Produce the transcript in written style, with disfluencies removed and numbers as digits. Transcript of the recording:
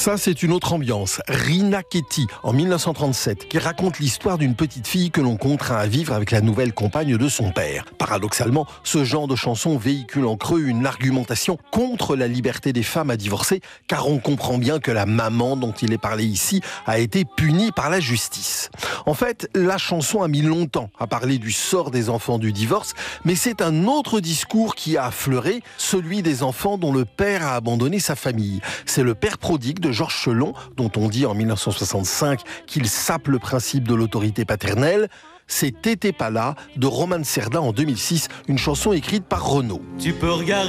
Ça, c'est une autre ambiance. Rina Ketty, en 1937, qui raconte l'histoire d'une petite fille que l'on contraint à vivre avec la nouvelle compagne de son père. Paradoxalement, ce genre de chanson véhicule en creux une argumentation contre la liberté des femmes à divorcer, car on comprend bien que la maman dont il est parlé ici a été punie par la justice. En fait, la chanson a mis longtemps à parler du sort des enfants du divorce, mais c'est un autre discours qui a affleuré, celui des enfants dont le père a abandonné sa famille. C'est le père prodigue de Georges Chelon, dont on dit en 1965 qu'il sape le principe de l'autorité paternelle. C'est T'étais pas là de Romane Cerda en 2006, une chanson écrite par Renaud. Tu peux regarder